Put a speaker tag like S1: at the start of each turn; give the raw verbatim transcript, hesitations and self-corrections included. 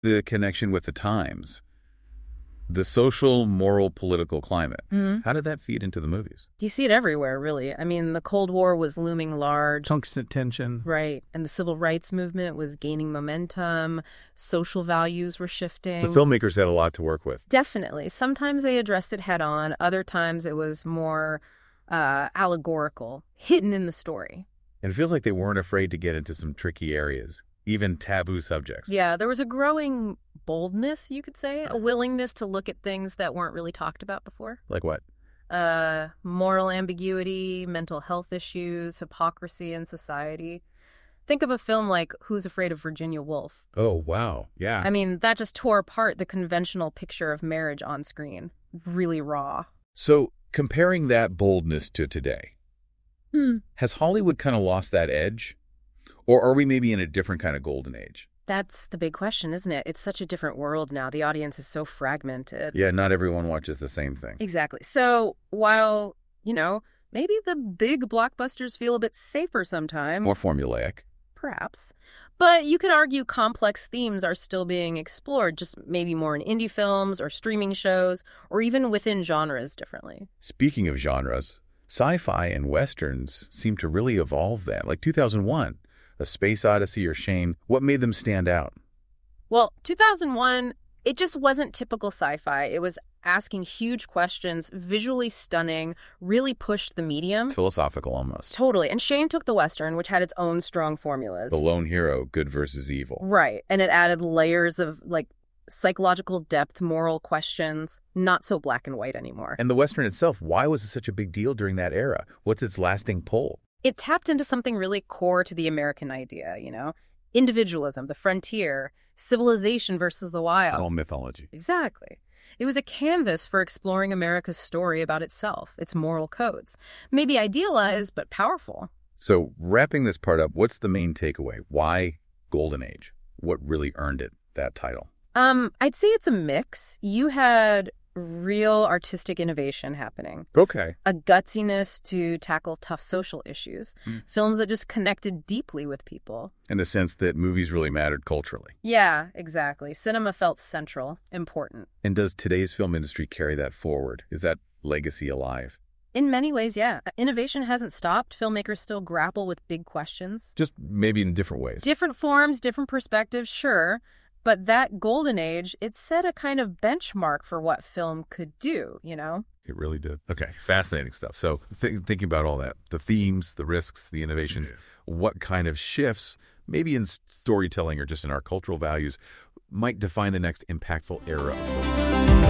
S1: The connection with the times, the social, moral, political climate.
S2: Mm-hmm.
S1: How did that feed into the movies?
S2: You see it everywhere, really. I mean, the Cold War was looming large.
S3: Tungsten tension.
S2: Right. And the civil rights movement was gaining momentum. Social values were shifting.
S1: The filmmakers had a lot to work with.
S2: Definitely. Sometimes they addressed it head on. Other times it was more uh, allegorical, hidden in the story.
S1: And it feels like they weren't afraid to get into some tricky areas, even taboo subjects.
S2: Yeah, there was a growing boldness, you could say, a willingness to look at things that weren't really talked about before.
S1: Like what?
S2: Uh, moral ambiguity, mental health issues, hypocrisy in society. Think of a film like Who's Afraid of Virginia Woolf.
S1: Oh, wow. Yeah.
S2: I mean, that just tore apart the conventional picture of marriage on screen. Really raw.
S1: So, comparing that boldness to today,
S2: Hmm.
S1: has Hollywood kind of lost that edge? Or are we maybe in a different kind of golden age?
S2: That's the big question, isn't it? It's such a different world now. The audience is so fragmented.
S1: Yeah, not everyone watches the same thing.
S2: Exactly. So while, you know, maybe the big blockbusters feel a bit safer sometimes.
S1: More formulaic.
S2: Perhaps. But you could argue complex themes are still being explored, just maybe more in indie films or streaming shows, or even within genres differently.
S1: Speaking of genres, sci-fi and westerns seem to really evolve that. Like two thousand one, A Space Odyssey or Shane, what made them stand out?
S2: Well, two thousand one, it just wasn't typical sci-fi. It was asking huge questions, visually stunning, really pushed the medium.
S1: It's philosophical almost.
S2: Totally. And Shane took the Western, which had its own strong formulas.
S1: The lone hero, good versus evil.
S2: Right. And it added layers of, like, psychological depth, moral questions, not so black and white anymore.
S1: And the Western itself, why was it such a big deal during that era? What's its lasting pull?
S2: It tapped into something really core to the American idea, you know? Individualism, the frontier, civilization versus the wild.
S1: All mythology.
S2: Exactly. It was a canvas for exploring America's story about itself, its moral codes. Maybe idealized, but powerful.
S1: So, wrapping this part up, what's the main takeaway? Why Golden Age? What really earned it that title?
S2: Um, I'd say it's a mix. You had real artistic innovation happening.
S1: Okay.
S2: A gutsiness to tackle tough social issues.
S1: Mm.
S2: Films that just connected deeply with people.
S1: In the sense that movies really mattered culturally.
S2: Yeah, exactly. Cinema felt central, important.
S1: And does today's film industry carry that forward? Is that legacy alive?
S2: In many ways, yeah. Innovation hasn't stopped. Filmmakers still grapple with big questions.
S1: Just maybe in different ways.
S2: Different forms, different perspectives, sure. But that golden age, it set a kind of benchmark for what film could do, you know?
S1: It really did. Okay, fascinating stuff. So th- thinking about all that, the themes, the risks, the innovations, yeah. What kind of shifts, maybe in storytelling or just in our cultural values, might define the next impactful era of film?